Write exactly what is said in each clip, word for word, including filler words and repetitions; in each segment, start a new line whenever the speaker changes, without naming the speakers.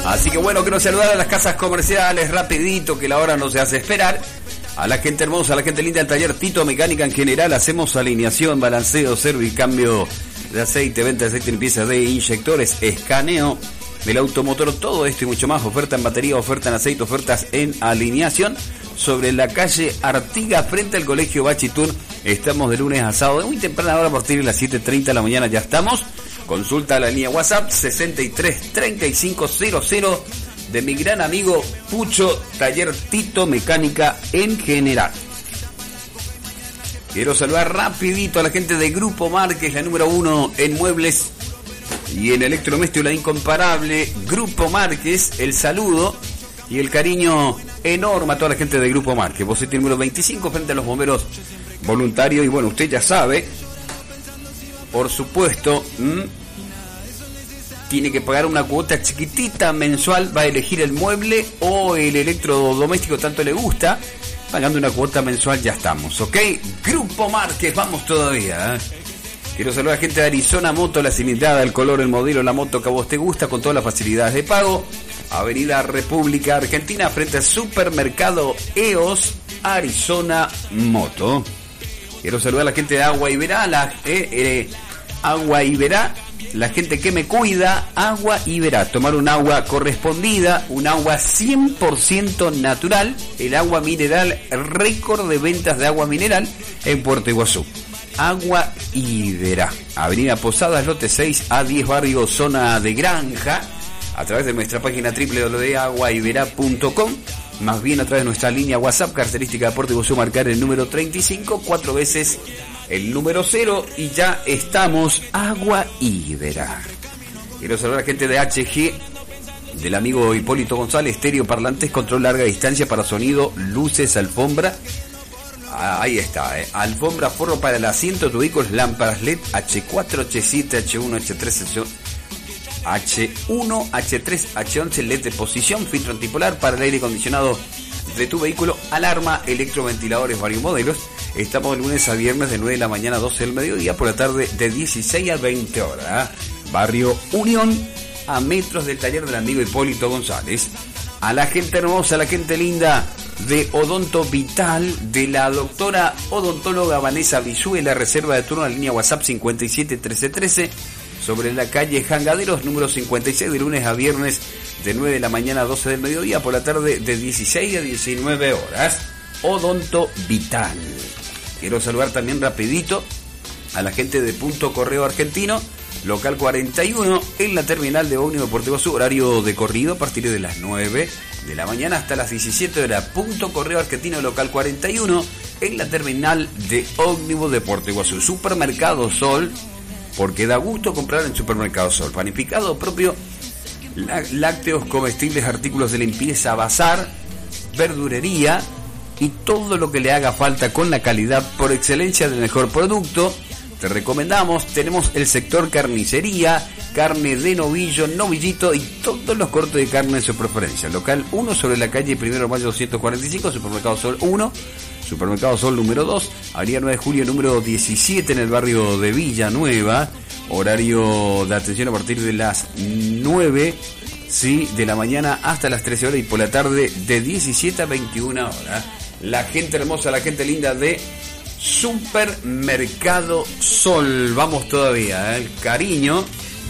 Así que bueno, quiero saludar a las casas comerciales rapidito, que la hora no se hace esperar. A la gente hermosa, a la gente linda del taller Tito Mecánica en general. Hacemos alineación, balanceo, servicambio de aceite, venta de aceite, limpieza de inyectores, escaneo del automotor, todo esto y mucho más. Oferta en batería, oferta en aceite, ofertas en alineación. Sobre la calle Artigas, frente al colegio Bachitún. Estamos de lunes a sábado, de muy temprana hora, a partir de las siete treinta de la mañana ya estamos. Consulta la línea WhatsApp sesenta y tres treinta y cinco cero cero de mi gran amigo Pucho, taller Tito Mecánica en general. Quiero saludar rapidito a la gente de Grupo Márquez, la número uno en muebles y en electrodoméstico, la incomparable Grupo Márquez. El saludo y el cariño enorme a toda la gente de Grupo Márquez. Bocete número veinticinco frente a los bomberos voluntarios. Y bueno, usted ya sabe, por supuesto, ¿m? tiene que pagar una cuota chiquitita mensual. Va a elegir el mueble o el electrodoméstico, tanto le gusta. Pagando una cuota mensual ya estamos, ¿ok? Grupo Márquez, vamos todavía, ¿eh? Quiero saludar a la gente de Arizona Moto, la cilindrada, el color, el modelo, la moto que a vos te gusta, con todas las facilidades de pago. Avenida República Argentina, frente al supermercado E O S, Arizona Moto. Quiero saludar a la gente de Agua Iberá, la, eh, eh, Agua Iberá, la gente que me cuida, Agua Iberá. Tomar un agua correspondida, un agua cien por ciento natural, el agua mineral, récord de ventas de agua mineral en Puerto Iguazú. Agua Iberá, Avenida Posadas, lote seis A diez, barrio Zona de Granja, a través de nuestra página doble u doble u doble u punto agua iberá punto com, más bien a través de nuestra línea WhatsApp, característica de Puerto Iguazú, marcar el número treinta y cinco, cuatro veces el número cero, y ya estamos. Agua Iberá. Quiero saludar a la gente de H G, del amigo Hipólito González, estéreo, parlantes, control larga distancia para sonido, luces, alfombra. Ah, ahí está, eh. Alfombra, forro para el asiento, tu vehículo, lámparas L E D, H cuatro, H siete, H uno, H tres, H uno, H tres, H once, L E D de posición, filtro antipolar para el aire acondicionado de tu vehículo, alarma, electroventiladores, varios modelos. Estamos de lunes a viernes de nueve de la mañana a doce del mediodía, por la tarde de dieciséis a veinte horas. ¿eh? Barrio Unión, a metros del taller del amigo Hipólito González. A la gente hermosa, a la gente linda de Odonto Vital, de la doctora odontóloga Vanessa Brizuela, reserva de turno a la línea WhatsApp cincuenta y siete trece trece, sobre la calle Jangaderos, número cincuenta y seis, de lunes a viernes de nueve de la mañana a doce del mediodía, por la tarde de dieciséis a diecinueve horas. Odonto Vital. Quiero saludar también rapidito a la gente de Punto Correo Argentino, local cuarenta y uno, en la terminal de ómnibus Deportivo Sur, horario de corrido a partir de las nueve de la mañana hasta las diecisiete horas. Punto Correo Argentino, local cuarenta y uno, en la terminal de ómnibus Deportivo Sur. Supermercado Sol, porque da gusto comprar en Supermercado Sol. Panificado propio, lácteos, comestibles, artículos de limpieza, bazar, verdurería y todo lo que le haga falta con la calidad por excelencia del mejor producto. Te recomendamos. Tenemos el sector carnicería, carne de novillo, novillito y todos los cortes de carne de su preferencia. Local uno, sobre la calle Primero de Mayo doscientos cuarenta y cinco, Supermercado Sol uno. Supermercado Sol número dos, Avenida nueve de Julio número diecisiete, en el barrio de Villanueva. Horario de atención a partir de las nueve, sí, de la mañana hasta las trece horas, y por la tarde de diecisiete a veintiuna horas. La gente hermosa, la gente linda de Supermercado Sol. Vamos todavía, ¿eh? El cariño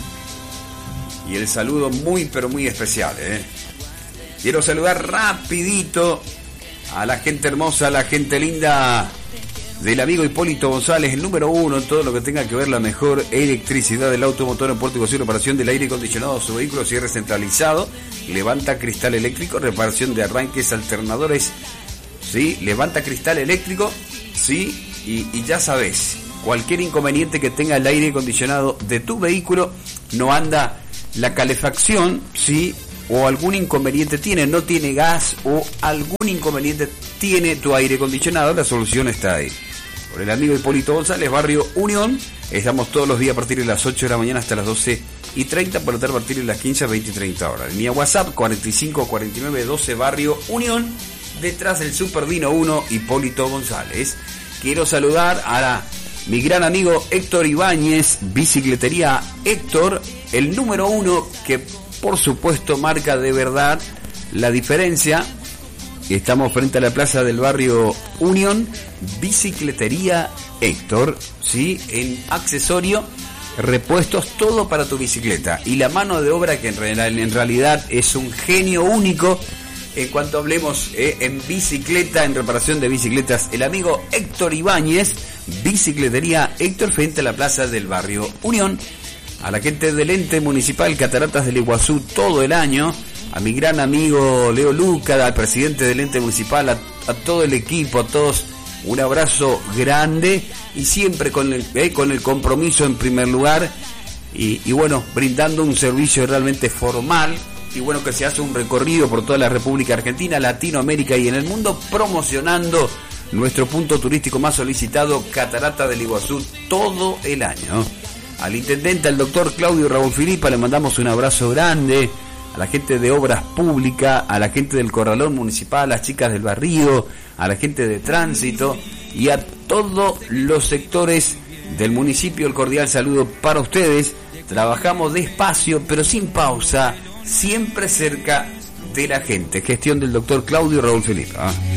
y el saludo muy pero muy especial, ¿eh? Quiero saludar rapidito a la gente hermosa, a la gente linda del amigo Hipólito González, el número uno en todo lo que tenga que ver la mejor electricidad del automotor en Puerto Iguazú, reparación del aire acondicionado de su vehículo, cierre centralizado, levanta cristal eléctrico, reparación de arranques, alternadores, sí, levanta cristal eléctrico, sí, y, y ya sabes, cualquier inconveniente que tenga el aire acondicionado de tu vehículo, no anda la calefacción, sí, o algún inconveniente tiene, no tiene gas, o algún inconveniente tiene tu aire acondicionado, la solución está ahí. Por el amigo Hipólito González, barrio Unión, estamos todos los días a partir de las ocho de la mañana hasta las doce y treinta, por la tarde a partir de las quince, veinte y treinta horas. Línea WhatsApp cuarenta y cinco cuarenta y nueve doce, barrio Unión, detrás del Super Dino uno, Hipólito González. Quiero saludar a la, mi gran amigo Héctor Ibáñez, Bicicletería Héctor, el número uno que por supuesto, marca de verdad la diferencia. Estamos frente a la plaza del barrio Unión, Bicicletería Héctor, ¿sí? En accesorio, repuestos, todo para tu bicicleta. Y la mano de obra que en, real, en realidad es un genio único en cuanto hablemos eh, en bicicleta, en reparación de bicicletas. El amigo Héctor Ibáñez, Bicicletería Héctor, frente a la plaza del barrio Unión. A la gente del ente municipal Cataratas del Iguazú todo el año. A mi gran amigo Leo Luca, al presidente del ente municipal, a, a todo el equipo, a todos, un abrazo grande y siempre con el, eh, con el compromiso en primer lugar y, y bueno, brindando un servicio realmente formal y bueno, que se hace un recorrido por toda la República Argentina, Latinoamérica y en el mundo promocionando nuestro punto turístico más solicitado, Catarata del Iguazú, todo el año. Al intendente, al doctor Claudio Raúl Filipa, le mandamos un abrazo grande. A la gente de Obras Públicas, a la gente del Corralón Municipal, a las chicas del barrio, a la gente de Tránsito y a todos los sectores del municipio, el cordial saludo para ustedes. Trabajamos despacio, pero sin pausa, siempre cerca de la gente. Gestión del doctor Claudio Raúl Filipa.